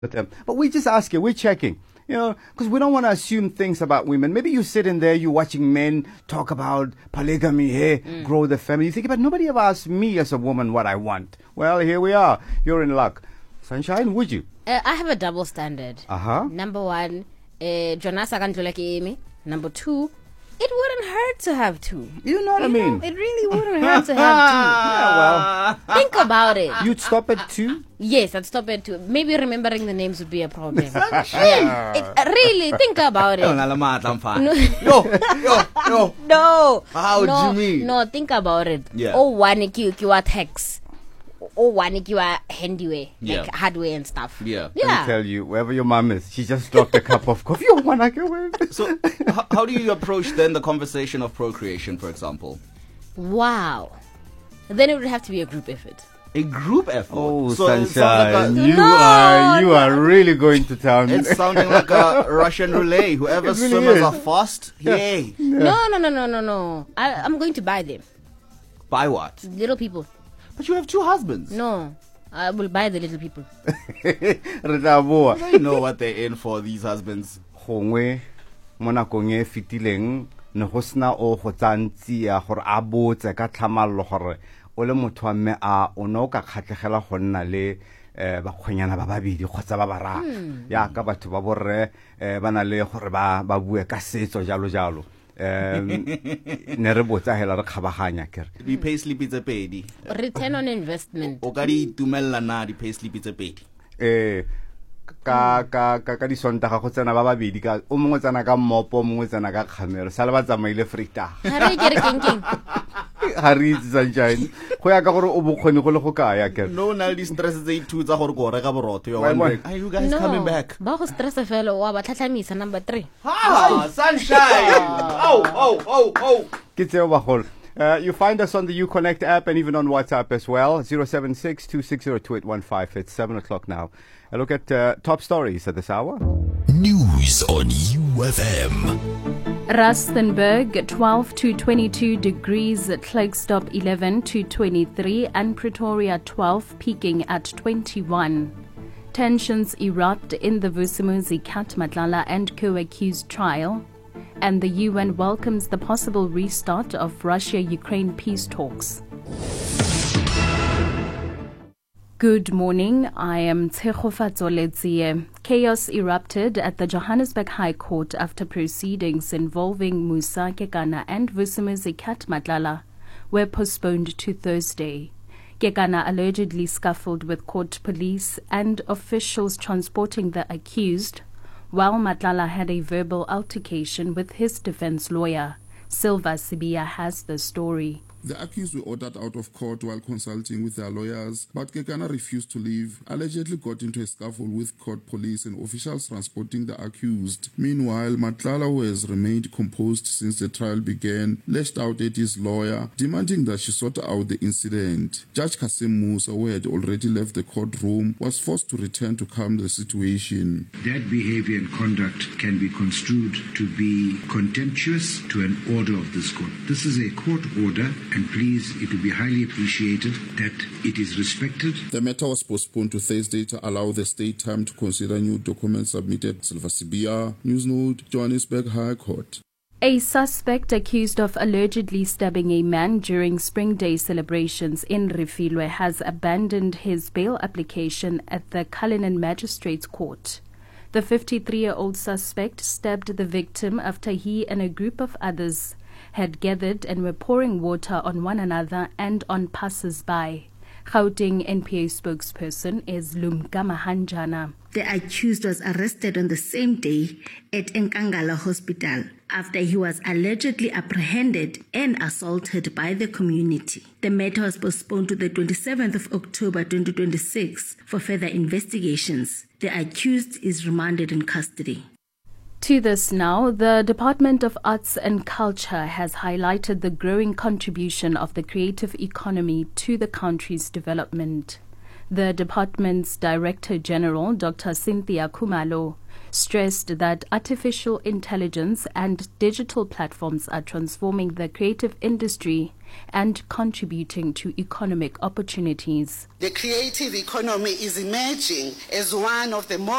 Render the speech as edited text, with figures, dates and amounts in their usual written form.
But we just ask you, we're checking, because we don't want to assume things about women. Maybe you're sitting there, you're watching men talk about polygamy, grow the family. You think, but nobody ever asked me as a woman what I want. Well, here we are. You're in luck. Sunshine, would you? I have a double standard. Number one, Jonas Agantula Amy. Number two, it wouldn't hurt to have two. You know what I mean? It really wouldn't hurt to have two. Yeah, well. Think about it. You'd stop at two? Yes, I'd stop at two. Maybe remembering the names would be a problem. Really, think about it. No. How do you mean? No, think about it. Yeah. Oh, one kiwa text. Oh, one kiwa handyware, Yeah. like hardware and stuff. Yeah. Let me tell you, wherever your mom is, she just dropped a cup of coffee. So, how do you approach then the conversation of procreation, for example? Wow. Then it would have to be a group effort. A group effort. Oh, so it sounds Sunshine, like you are really going to town. it's sounding like a Russian roulette. Whoever It really swimmers is. are fast, yay. No. I'm going to buy them. Buy what? Little people. But you have two husbands. No, I will buy the little people. I know what they're in for, these husbands. Gongwe mo nakong e fetileng ne go sena o go tsantsia gore a botse ka tlhamallo gore o le motho wa mme a o ne o ka kgatlhegela go nna le bakgwenyana ba babedi kgotsa ba bararo ya ka batho ba borre ba na le gore ba bue ka setso jalo jalo ne re botsa hela re kgabaganya kere Di pay slip tse pedi. Return on investment. O ka di itumella na di pay slip tse pedi. ka di sontaga go tsena ba babedi ka o mongwe tsena ka mmopo o mongwe tsena ka kgamelo sa le ba tsamaile Freitag Hare ke re keng. ha re itse Sunshine go ya ka gore o bokgoni go le go kaya kere No, na di stress tse two tsa gore go reka borotho. You're wondering, are you guys coming back? Ba go stress fela wa ba tlhatlhamisa number 3. Sunshine! Oh! Ke tseo bagolo. You find us on the Uconnect app and even on WhatsApp as well. 076-260-2815. It's 7 o'clock now. A look at top stories at this hour. News on UFM. Rustenburg 12 to 22 degrees, Klerksdorp 11 to 23, and Pretoria 12 peaking at 21. Tensions erupt in the Vusimuzi Kat Matlala and co-accused trial. And the UN welcomes the possible restart of Russia-Ukraine peace talks. Good morning, I am Tshegofatso Letsie. Chaos erupted at the Johannesburg High Court after proceedings involving Musa Kekana and Vusimuzi Kat Matlala were postponed to Thursday. Kekana allegedly scuffled with court police and officials transporting the accused, while Matlala had a verbal altercation with his defense lawyer. Silva Sibia has the story. The accused were ordered out of court while consulting with their lawyers, but Kekana refused to leave, allegedly got into a scuffle with court police and officials transporting the accused. Meanwhile, Matlala, who has remained composed since the trial began, lashed out at his lawyer, demanding that she sort out the incident. Judge Kasim Musa, who had already left the courtroom, was forced to return to calm the situation. That behavior and conduct can be construed to be contemptuous to an order of this court. This is a court order, and please, it will be highly appreciated that it is respected. The matter was postponed to Thursday to allow the state time to consider new documents submitted. Silva Sibia, Newsnode, Johannesburg High Court. A suspect accused of allegedly stabbing a man during Spring Day celebrations in Refilwe has abandoned his bail application at the Cullinan Magistrates Court. The 53-year-old suspect stabbed the victim after he and a group of others had gathered and were pouring water on one another and on passers-by. Gauteng NPA spokesperson is Lumka Mahanjana. The accused was arrested on the same day at Nkangala Hospital after he was allegedly apprehended and assaulted by the community. The matter was postponed to the 27th of October 2026 for further investigations. The accused is remanded in custody. To this now, the Department of Arts and Culture has highlighted the growing contribution of the creative economy to the country's development. The department's Director General, Dr. Cynthia Khumalo, stressed that artificial intelligence and digital platforms are transforming the creative industry and contributing to economic opportunities. The creative economy is emerging as one of the